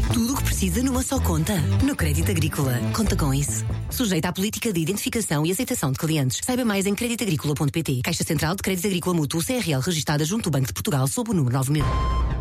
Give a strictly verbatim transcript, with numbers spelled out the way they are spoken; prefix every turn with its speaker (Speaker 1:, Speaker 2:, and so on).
Speaker 1: Tudo o que precisa numa só conta. No Crédito Agrícola. Conta com isso. Sujeita à política de identificação e aceitação de clientes. Saiba mais em crédito agrícola ponto pt. Caixa Central de Crédito Agrícola Mútuo C R L registada junto ao Banco de Portugal sob o número nove mil.